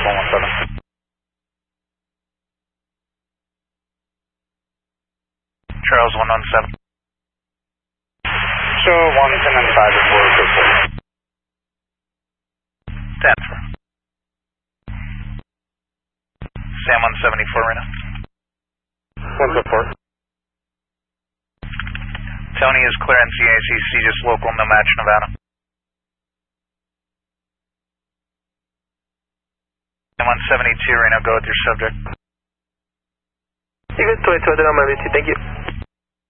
117. Charles 117. Show 110 and 5 report. Transfer. Sam 174 Reno. 174. Tony is clear NCACC, just local, no match, Nevada. Sam 172 Reno, go with your subject. You good, 22, thank you.